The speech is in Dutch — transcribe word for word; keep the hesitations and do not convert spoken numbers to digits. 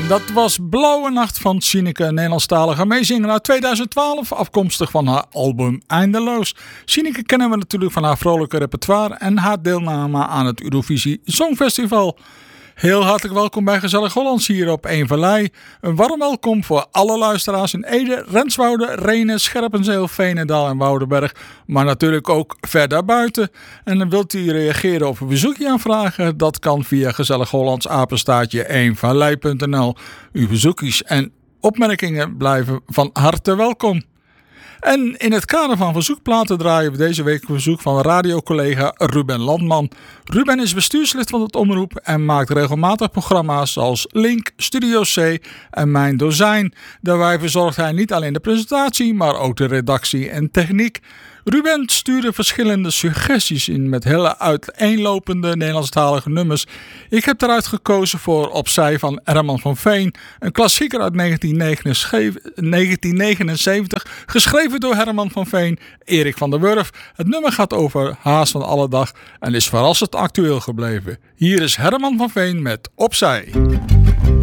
Dat was Blauwe Nacht van Sineke, een Nederlandstalige meezinger uit tweeduizend twaalf, afkomstig van haar album Eindeloos. Sineke kennen we natuurlijk van haar vrolijke repertoire en haar deelname aan het Eurovisie Songfestival. Heel hartelijk welkom bij Gezellig Hollands hier op Eén Vallei. Een warm welkom voor alle luisteraars in Ede, Renswoude, Rhenen, Scherpenzeel, Veenendaal en Woudenberg. Maar natuurlijk ook verder buiten. En dan wilt u reageren of een verzoekje aanvragen? Dat kan via Gezellig Hollands apenstaartje eenvallei punt n l. Uw verzoekjes en opmerkingen blijven van harte welkom. En in het kader van verzoekplaten draaien we deze week een verzoek van radiocollega Ruben Landman. Ruben is bestuurslid van het Omroep en maakt regelmatig programma's zoals Link, Studio C en Mijn Dozijn. Daarbij verzorgt hij niet alleen de presentatie, maar ook de redactie en techniek. Ruben stuurde verschillende suggesties in met hele uiteenlopende Nederlandstalige nummers. Ik heb eruit gekozen voor Opzij van Herman van Veen, een klassieker uit negentien negenenzeventig, geschreven door Herman van Veen, Erik van der Wurf. Het nummer gaat over haast van alle dag en is verrassend actueel gebleven. Hier is Herman van Veen met Opzij.